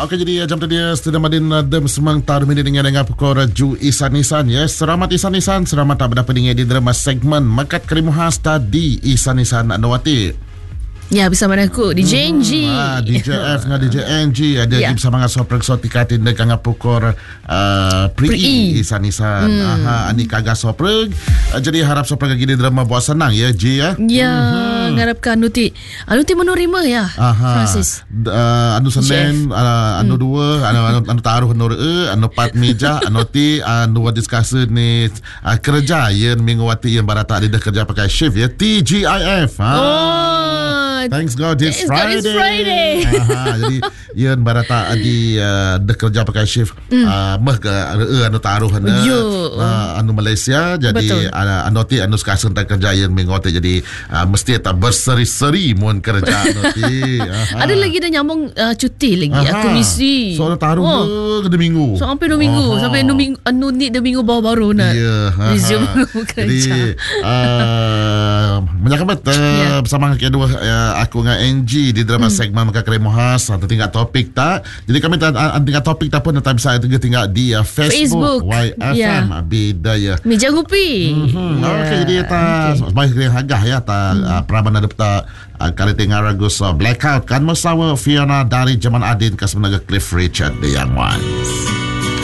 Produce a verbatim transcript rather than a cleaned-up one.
Okey, jadi jam tadi Studio Madin Dem semang taruh minit dengan dengan pukul Ju Isan Isan ya. Selamat Isan Isan, selamat tak berdapat dengan di drama segmen Makat Kerimuhas tadi Isan Isan Nawati. Ya, bersama aku D J N G. Ah, D J F dengan D J N G ada ya. bersama dengan Soprek Sotikatin dengan pukul uh, Pri Isan Isan. Hmm. Aha, ani kagak Soprek. Uh, jadi harap Soprek gini drama buat senang ya, G ya. Ya, hmm. ngarapkan Anuti. Anuti menerima ya. Aha. Francis. Uh, anu Senin, uh, anu hmm. dua, anu anu, anu taruh anu e, anu pat meja, anu ti, anu diskusi ni uh, kerja yang minggu wati yang barata ada kerja pakai shift ya, T G I F. Ha. Oh. Thanks God it's Thanks Friday. God it's Friday. Aha, jadi Ian barata di uh, bekerja pakai shift mm. uh, meh ke uh, anu taruh anu uh, anu Malaysia jadi uh, anu ti anu sekarang tentang kerja yang mengote jadi uh, mesti tak berseri-seri mun kerja anu ti. Ada lagi dah nyambung uh, cuti lagi Aha. aku misi. So taruh oh. ke dua minggu. So sampai dua minggu, Aha. sampai dua minggu anu ni dua minggu baru-baru nak. Ya. Yeah. Resume kerja. Jadi uh, menyakabat uh, yeah. bersama kedua uh, aku dengan N G di drama hmm. segmen Makat Kerimuhas atau tinggal topik tak. Jadi kami tak tinggal topik tak pun tak bisa tinggal di uh, Facebook, Facebook. Y F M yeah. Bidaya Meja Gupi. Mm-hmm. Yeah. Okey, jadi tak okay. Baik yang agak ya tak hmm. uh, peraban ada tak uh, kali tengah ragus uh, Blackout kan masawa Fiona dari Jaman Adin ke sebenarnya Cliff Richard The Young Ones.